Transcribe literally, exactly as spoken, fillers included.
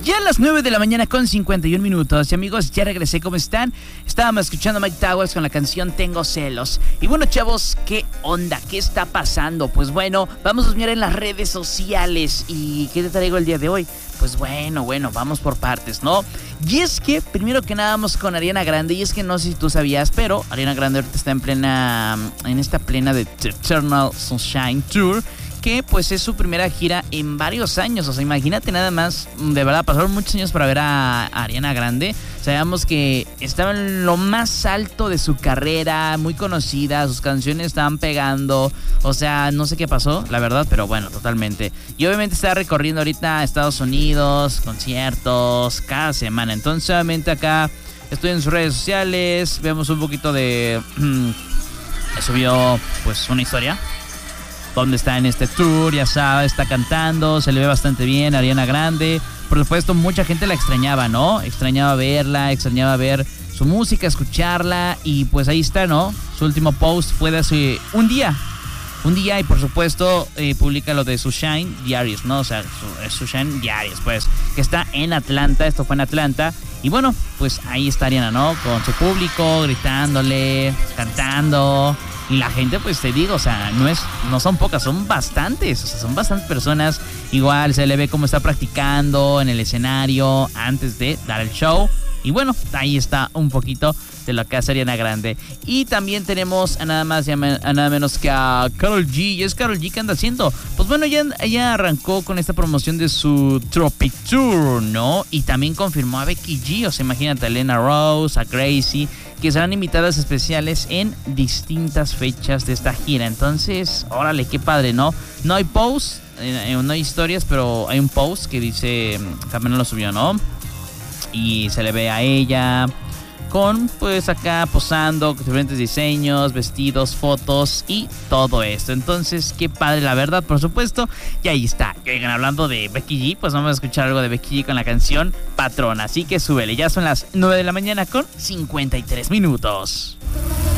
Ya a las nueve de la mañana con cincuenta y un minutos. Y amigos, ya regresé, ¿cómo están? Estábamos escuchando a Mike Towers con la canción Tengo Celos. Y bueno, chavos, ¿qué onda? ¿Qué está pasando? Pues bueno, vamos a mirar en las redes sociales. ¿Y qué te traigo el día de hoy? Pues bueno, bueno, vamos por partes, ¿no? Y es que, primero que nada, vamos con Ariana Grande. Y es que no sé si tú sabías, pero Ariana Grande ahorita está en plena, en esta plena de Eternal Sunshine Tour, que pues es su primera gira en varios años. O sea, imagínate nada más, de verdad, pasaron muchos años para ver a Ariana Grande. Sabíamos que estaba en lo más alto de su carrera, muy conocida, sus canciones estaban pegando. O sea, no sé qué pasó, la verdad, pero bueno, totalmente. Y obviamente está recorriendo ahorita Estados Unidos, conciertos, cada semana. Entonces, obviamente acá estoy en sus redes sociales, vemos un poquito de... subió pues una historia donde está en este tour, ya sabes, está cantando, se le ve bastante bien, Ariana Grande. Por supuesto, mucha gente la extrañaba, ¿no? Extrañaba verla, extrañaba ver su música, escucharla. Y pues ahí está, ¿no? Su último post fue de hace un día. Un día y por supuesto eh, publica lo de Sunshine Diaries, ¿no? O sea, su, Sunshine Diaries, pues, que está en Atlanta, esto fue en Atlanta. Y bueno, pues ahí está Ariana, ¿no? Con su público, gritándole, cantando. Y la gente, pues te digo, o sea, no es, no son pocas, son bastantes, o sea, son bastantes personas. Igual se le ve cómo está practicando en el escenario antes de dar el show. Y bueno, ahí está un poquito de lo que hace Ariana Grande. Y también tenemos a nada más y a, me, a nada menos que a Karol G. ¿Y es Karol G que anda haciendo? Pues bueno, ella, ella arrancó con esta promoción de su Tropic Tour, ¿no? Y también confirmó a Becky G. O sea, imagínate a Elena Rose, a Gracie, que serán invitadas especiales en distintas fechas de esta gira. Entonces, órale, qué padre, ¿no? No hay posts, eh, no hay historias, pero hay un post que dice, también lo subió, ¿no? Y se le ve a ella con, pues acá posando, con diferentes diseños, vestidos, fotos y todo esto. Entonces, qué padre, la verdad, por supuesto. Y ahí está. Y oigan, hablando de Becky G, pues vamos a escuchar algo de Becky G con la canción Patrona. Así que súbele, ya son las nueve de la mañana con cincuenta y tres minutos.